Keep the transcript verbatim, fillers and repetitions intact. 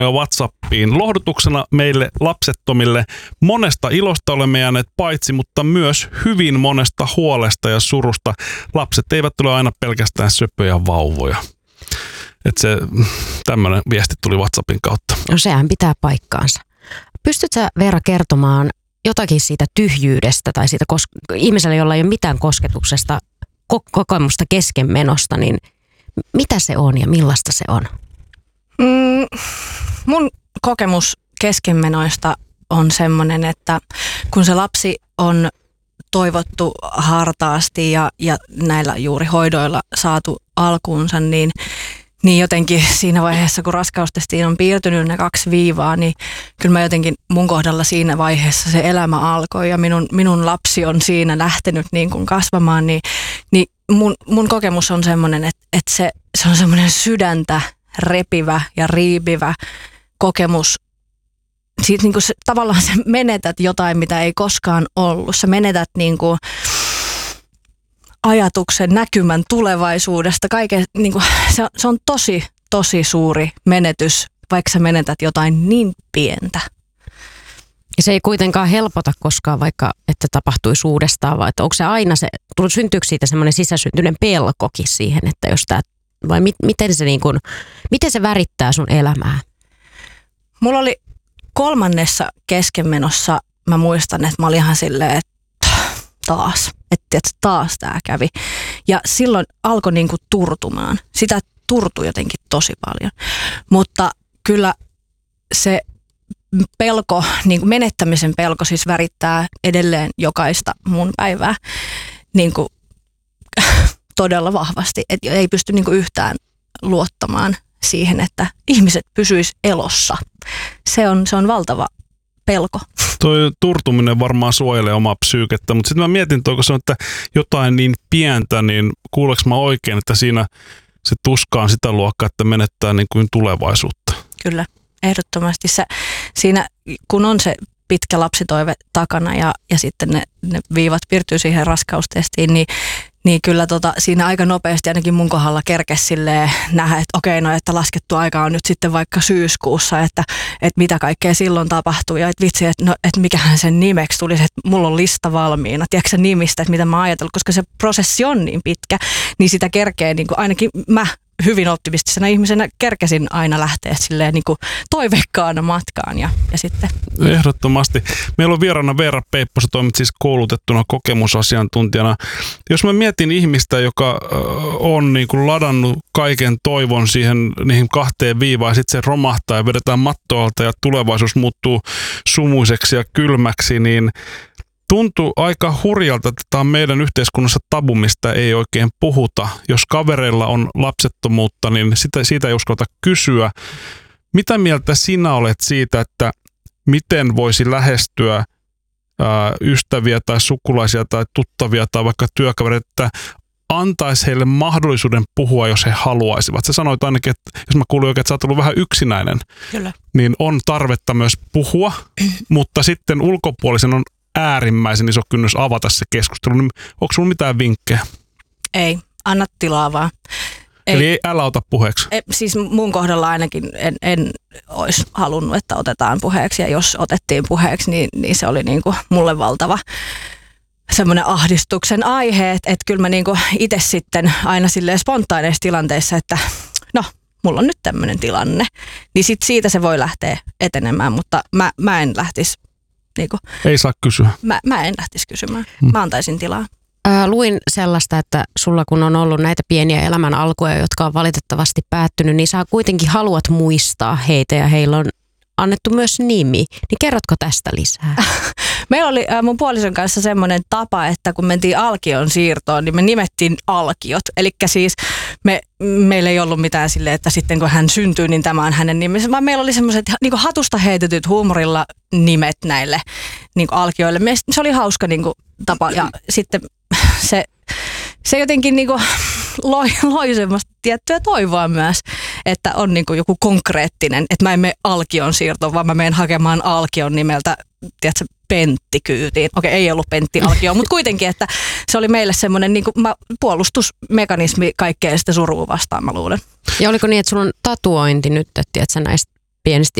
jo WhatsAppiin. Lohdutuksena meille lapsettomille monesta ilosta olemme jääneet paitsi, mutta myös hyvin monesta huolesta ja surusta. Lapset eivät ole aina pelkästään söpöjä vauvoja. Että se tämmöinen viesti tuli WhatsAppin kautta. No sehän pitää paikkaansa. Pystytkö sä, Veera, kertomaan jotakin siitä tyhjyydestä tai siitä kos- ihmiselle, jolla ei ole mitään kosketuksesta, ko- kokemusta keskenmenosta, niin mitä se on ja millaista se on? Mm, mun kokemus keskenmenoista on semmoinen, että kun se lapsi on toivottu hartaasti ja, ja näillä juuri hoidoilla saatu alkuunsa, niin, niin jotenkin siinä vaiheessa, kun raskaustestiin on piirtynyt ne kaksi viivaa, niin kyllä mä jotenkin mun kohdalla siinä vaiheessa se elämä alkoi ja minun, minun lapsi on siinä lähtenyt niin kuin kasvamaan, niin, niin mun, mun kokemus on semmoinen, että, että se, se on semmoinen sydäntä repivä ja riipivä kokemus. Siitä niin kuin se, tavallaan sä menetät jotain, mitä ei koskaan ollut. Sä menetät niin kuin ajatuksen, näkymän tulevaisuudesta. Kaiken, niin kuin, se, on, se on tosi, tosi suuri menetys, vaikka sä menetät jotain niin pientä. Ja se ei kuitenkaan helpota koskaan, vaikka että tapahtuisi uudestaan, vai että onko se aina se, syntyykö siitä semmoinen sisäsyntyinen pelkokin siihen, että jos tämä, vai mit, miten, se niin kuin, miten se värittää sun elämää? Mulla oli kolmannessa keskenmenossa, mä muistan, että mä olin ihan silleen, että taas, että taas tää kävi. Ja silloin alkoi niinku turtumaan. Sitä turtui jotenkin tosi paljon. Mutta kyllä se pelko, niin kuin menettämisen pelko siis värittää edelleen jokaista mun päivää niin kuin, todella vahvasti. Et ei pysty niin kuin yhtään luottamaan siihen, että ihmiset pysyis elossa. Se on, se on valtava pelko. Toi turtuminen varmaan suojelee omaa psyykettä, mutta sitten mä mietin, että se on, että jotain niin pientä, niin kuuleeko mä oikein, että siinä se tuska on sitä luokkaa, että menettää niin kuin tulevaisuutta. Kyllä, ehdottomasti. Se, siinä, kun on se pitkä lapsitoive takana ja, ja sitten ne, ne viivat piirtyy siihen raskaustestiin, niin Niin kyllä tota, siinä aika nopeasti ainakin mun kohdalla kerkesi silleen nähdä, että okei, no että laskettu aika on nyt sitten vaikka syyskuussa, että, että mitä kaikkea silloin tapahtuu ja että vitsi, että, no, että mikähän sen nimeksi tulisi, että mulla on lista valmiina, tiedätkö nimistä, että mitä mä oon ajatellut, koska se prosessi on niin pitkä, niin sitä kerkee niin kuin ainakin mä hyvin optimistisena ihmisenä kerkesin aina lähteä silleen niin kuin toiveikkaana matkaan ja, ja sitten. Ehdottomasti. Meillä on vieraana Veera Peippo, sä toimit siis koulutettuna kokemusasiantuntijana. Jos mä mietin ihmistä, joka on niin kuin ladannut kaiken toivon siihen niihin kahteen viivaan ja sitten se romahtaa ja vedetään mattoalta ja tulevaisuus muuttuu sumuiseksi ja kylmäksi, niin tuntuu aika hurjalta, että tämä on meidän yhteiskunnassa tabu, mistä ei oikein puhuta. Jos kavereilla on lapsettomuutta, niin sitä, siitä ei uskalta kysyä. Mitä mieltä sinä olet siitä, että miten voisi lähestyä ää, ystäviä tai sukulaisia tai tuttavia tai vaikka työkavereita, että antaisi heille mahdollisuuden puhua, jos he haluaisivat. Sä sanoit ainakin, että jos mä kuulin oikein, että sä oot ollut vähän yksinäinen, Kyllä. niin on tarvetta myös puhua, mutta sitten ulkopuolisen on äärimmäisen iso kynnys avata se keskustelu. Niin onko sulla mitään vinkkejä? Ei, anna tilaa vaan. Ei, Eli ei, älä ota puheeksi. Ei, siis mun kohdalla ainakin en, en olisi halunnut, että otetaan puheeksi ja jos otettiin puheeksi, niin, niin se oli niinku mulle valtava semmoinen ahdistuksen aihe, että et kyllä mä niinku itse sitten aina silleen spontaaneissa tilanteissa, että no, mulla on nyt tämmöinen tilanne, niin sit siitä se voi lähteä etenemään, mutta mä, mä en lähtisi Niinku, ei saa kysyä. Mä, mä en lähtisi kysymään. Mä antaisin tilaa. Ää, luin sellaista, että sulla kun on ollut näitä pieniä elämän alkuja, jotka on valitettavasti päättynyt, niin sä kuitenkin haluat muistaa heitä ja heillä on annettu myös nimi. Niin kerrotko tästä lisää? Meillä oli äh, mun puolison kanssa semmoinen tapa, että kun mentiin Alkion siirtoon, niin me nimettiin Alkiot. Eli siis me, meillä ei ollut mitään silleen, että sitten kun hän syntyy, niin tämä on hänen nimensä. Vaan meillä oli semmoiset niin kuin hatusta heitetyt huumorilla nimet näille niin kuin Alkioille. Se oli hauska niin kuin tapa ja sitten se, se jotenkin niin kuin loi, loi semmoista tiettyä toivoa myös, että on niin kuin joku konkreettinen, että mä en mene Alkion siirtoon, vaan mä menen hakemaan Alkion nimeltä, tiedätkö, Pentti kyytiin. Okei, ei ollut Pentti Alkio, mutta kuitenkin, että se oli meille semmoinen niin kuin puolustusmekanismi kaikkea sitä surua vastaan, mä luulen. Ja oliko niin, että sulla on tatuointi nyt, että tiedätkö, näistä pienesti